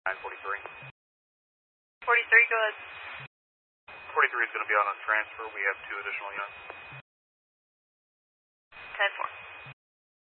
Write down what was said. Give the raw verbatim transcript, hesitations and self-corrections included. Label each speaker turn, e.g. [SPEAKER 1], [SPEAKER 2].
[SPEAKER 1] nine forty-three.
[SPEAKER 2] forty-three, go ahead.
[SPEAKER 1] forty-three is going to be out on transfer. We have two additional units.